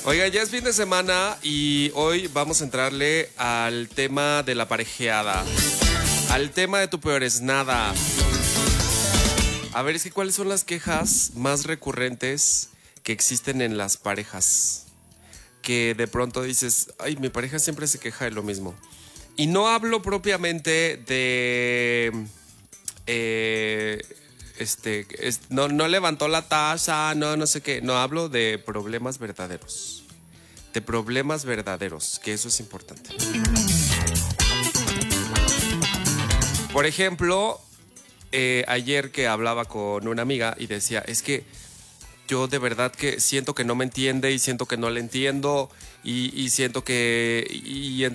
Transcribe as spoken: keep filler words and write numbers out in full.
Oiga, ya es fin de semana y hoy vamos a entrarle al tema de la parejeada. Al tema de tu peor es nada. A ver, es que ¿cuáles son las quejas más recurrentes que existen en las parejas? Que de pronto dices, ay, mi pareja siempre se queja de lo mismo. Y no hablo propiamente de... Eh, este, es, no, no levantó la tasa, no, no sé qué. No, hablo de problemas verdaderos. De problemas verdaderos, que eso es importante. Por ejemplo, eh, ayer que hablaba con una amiga y decía, es que yo de verdad que siento que no me entiende y siento que no le entiendo y, y siento que... Y,